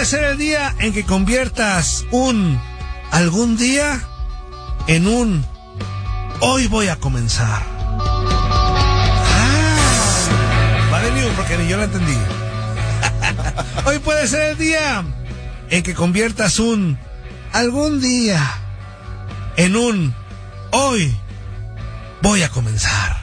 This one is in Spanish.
puede ser el día en que conviertas un algún día en un hoy voy a comenzar. Vale, ni un, porque ni yo lo entendí. Hoy puede ser el día en que conviertas un algún día en un hoy voy a comenzar.